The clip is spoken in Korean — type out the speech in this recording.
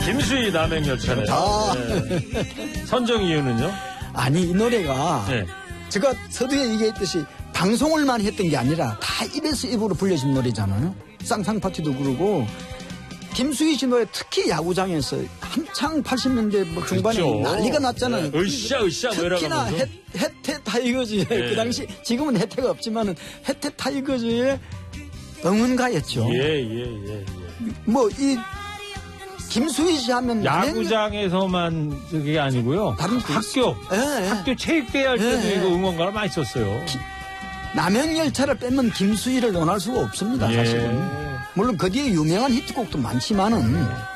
김수희 남행열차네. 네. 선정 이유는요? 아니 이 노래가 네. 제가 서두에 얘기했듯이 방송을만 했던 게 아니라 다 입에서 입으로 불려진 노래잖아요. 쌍쌍파티도 그러고 김수희 씨 노래 특히 야구장에서 한창 80년대 뭐 중반에 그렇죠. 난리가 났잖아요. 네. 으쌰 특히나 혜태 타이거즈의 네. 그 당시 지금은 혜태가 없지만은 혜태 타이거즈의 응원가였죠. 예. 뭐 이 김수희 씨 하면 야구장에서만 그게 아니고요. 다른 학교 학교 체육대회 할 때도 이거 응원가를 많이 썼어요. 남행열차를 빼면 김수희를 논할 수가 없습니다. 사실은. 물론 그 뒤에 유명한 히트곡도 많지만은